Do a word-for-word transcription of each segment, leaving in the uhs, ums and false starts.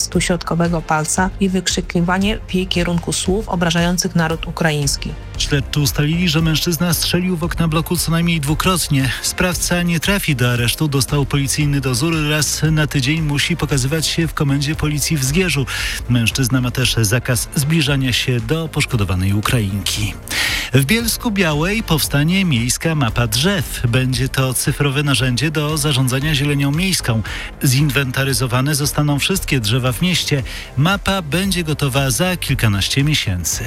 gestu środkowego palca i wykrzykiwanie w jej kierunku słów obrażających naród ukraiński. Śledczy ustalili, że mężczyzna strzelił w okna bloku co najmniej dwukrotnie. Sprawca nie trafi do aresztu, dostał policyjny dozór. Raz na tydzień musi pokazywać się w komendzie policji w Zgierzu. Mężczyzna ma też zakaz zbliżania się do poszkodowanej Ukrainki. W Bielsku-Białej powstanie miejska mapa drzew. Będzie to cyfrowe narzędzie do zarządzania zielenią miejską. Zinwentaryzowane zostaną wszystkie drzewa w mieście. Mapa będzie gotowa za kilkanaście miesięcy.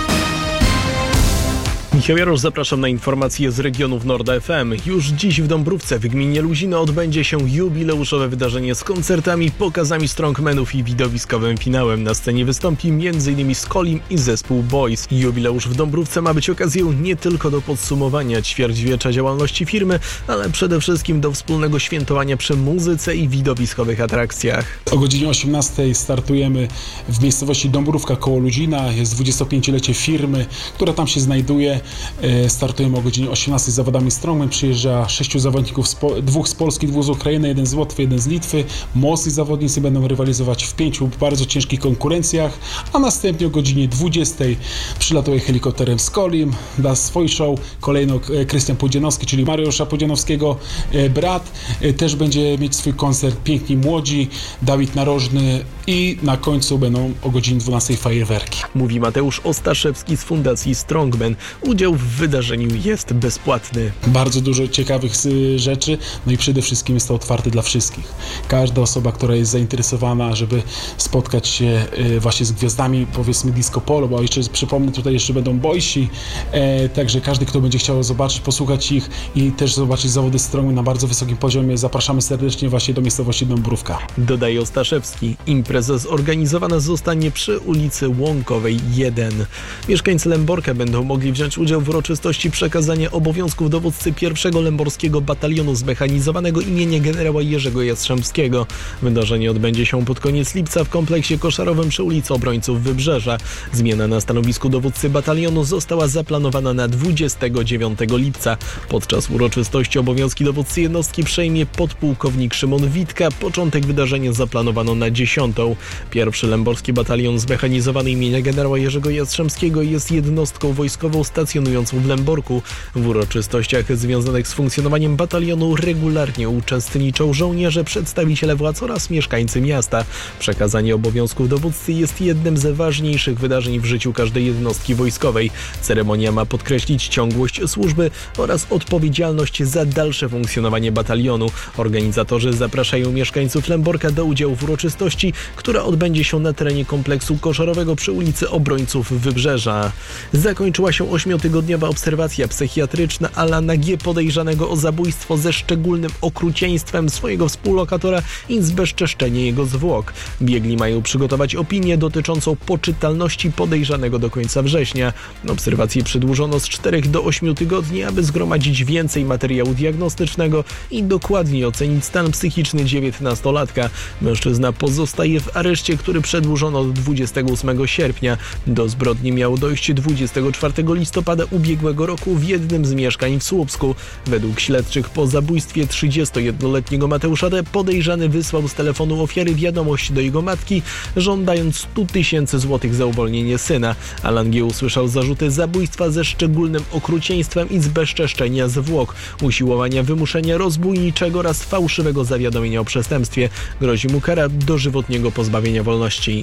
Michał Jarosz, zapraszam na informacje z regionów Nord F M. Już dziś w Dąbrówce w gminie Luzino odbędzie się jubileuszowe wydarzenie z koncertami, pokazami strongmanów i widowiskowym finałem. Na scenie wystąpi między innymi Skolim i zespół Boys. Jubileusz w Dąbrówce ma być okazją nie tylko do podsumowania ćwierćwiecza działalności firmy, ale przede wszystkim do wspólnego świętowania przy muzyce i widowiskowych atrakcjach. O godzinie osiemnastej startujemy w miejscowości Dąbrówka koło Luzina. Jest dwudziestopięciolecie firmy, która tam się znajduje. Startujemy o godzinie osiemnastej z zawodami strongman. Przyjeżdża sześciu zawodników, z po, dwóch z Polski, dwóch z Ukrainy, jeden z Łotwy, jeden z Litwy. Mocni zawodnicy będą rywalizować w pięciu bardzo ciężkich konkurencjach, a następnie o godzinie dwudziestej przylatuje helikopterem Skolim, da swój show. Kolejno Krystian Pudzianowski, czyli Mariusza Pudzianowskiego brat, też będzie mieć swój koncert. Piękni Młodzi, Dawid Narożny i na końcu będą o godzinie dwunastej fajerwerki. Mówi Mateusz Ostaszewski z Fundacji Strongman. Udział w wydarzeniu jest bezpłatny. Bardzo dużo ciekawych rzeczy, no i przede wszystkim jest to otwarte dla wszystkich. Każda osoba, która jest zainteresowana, żeby spotkać się właśnie z gwiazdami, powiedzmy disco polo, bo jeszcze przypomnę, tutaj jeszcze będą boysi, e, także każdy, kto będzie chciał zobaczyć, posłuchać ich i też zobaczyć zawody strongman na bardzo wysokim poziomie, zapraszamy serdecznie właśnie do miejscowości Dąbrówka. Dodaje Ostaszewski. Impreza zorganizowana zostanie przy ulicy Łąkowej jeden. Mieszkańcy Lęborka będą mogli wziąć udział w uroczystości przekazania obowiązków dowódcy pierwszego Lęborskiego Batalionu Zmechanizowanego imienia generała Jerzego Jastrzębskiego. Wydarzenie odbędzie się pod koniec lipca w kompleksie koszarowym przy ulicy Obrońców Wybrzeża. Zmiana na stanowisku dowódcy batalionu została zaplanowana na dwudziestego dziewiątego lipca. Podczas uroczystości obowiązki dowódcy jednostki przejmie podpułkownik Szymon Witka. Początek wydarzenia zaplanowano na dziesiątą. Pierwszy Lęborski Batalion Zmechanizowany imienia generała Jerzego Jastrzębskiego jest jednostką wojskową stacjonującą w Lęborku. W uroczystościach związanych z funkcjonowaniem batalionu regularnie uczestniczą żołnierze, przedstawiciele władz oraz mieszkańcy miasta. Przekazanie obowiązków dowódcy jest jednym z ważniejszych wydarzeń w życiu każdej jednostki wojskowej. Ceremonia ma podkreślić ciągłość służby oraz odpowiedzialność za dalsze funkcjonowanie batalionu. Organizatorzy zapraszają mieszkańców Lęborka do udziału w uroczystości, która odbędzie się na terenie kompleksu koszarowego przy ulicy Obrońców Wybrzeża. Zakończyła się ośmiotygodniowa obserwacja psychiatryczna Alana G., podejrzanego o zabójstwo ze szczególnym okrucieństwem swojego współlokatora i zbezczeszczenie jego zwłok. Biegli mają przygotować opinię dotyczącą poczytalności podejrzanego do końca września. Obserwację przedłużono z czterech do ośmiu tygodni, aby zgromadzić więcej materiału diagnostycznego i dokładnie ocenić stan psychiczny dziewiętnastolatka. Mężczyzna pozostaje w areszcie, który przedłużono do dwudziestego ósmego sierpnia. Do zbrodni miało dojść dwudziestego czwartego listopada ubiegłego roku w jednym z mieszkań w Słupsku. Według śledczych po zabójstwie trzydziestojednoletniego Mateusza D. podejrzany wysłał z telefonu ofiary wiadomość do jego matki, żądając stu tysięcy złotych za uwolnienie syna. Alan G. usłyszał zarzuty zabójstwa ze szczególnym okrucieństwem i zbezczeszczenia zwłok, usiłowania wymuszenia rozbójniczego oraz fałszywego zawiadomienia o przestępstwie. Grozi mu kara dożywotniego pozbawienia wolności.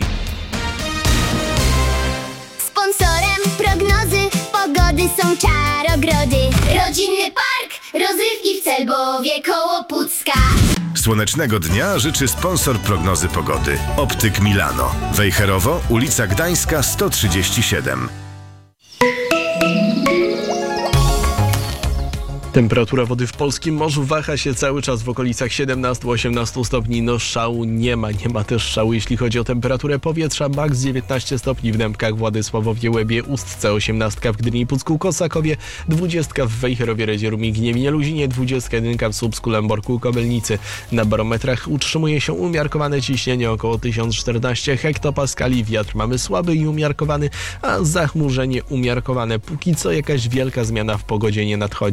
Sponsorem prognozy pogody są Czarogrody. Rodzinny park, rozrywki w Celbowie koło Pucka. Słonecznego dnia życzy sponsor prognozy pogody. Optyk Milano. Wejherowo, ulica Gdańska sto trzydzieści siedem. Temperatura wody w polskim morzu waha się cały czas w okolicach siedemnaście do osiemnastu stopni. No szału nie ma, nie ma też szału jeśli chodzi o temperaturę powietrza. Maks dziewiętnaście stopni w Dębkach, Władysławowie, Łebie, Ustce, osiemnaście w Gdyni, Pucku, Kosakowie, dwadzieścia w Wejherowie, Redzieru, Gniewie, Luzinie, dwadzieścia jeden w Słupsku, Lęborku, Kobylnicy. Na barometrach utrzymuje się umiarkowane ciśnienie około tysiąc czternaście hektopaskali. Wiatr mamy słaby i umiarkowany, a zachmurzenie umiarkowane. Póki co jakaś wielka zmiana w pogodzie nie nadchodzi.